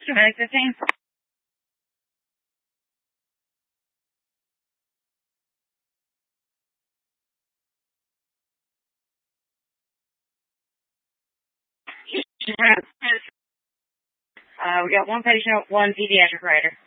Medic 15. We got one patient, one pediatric rider.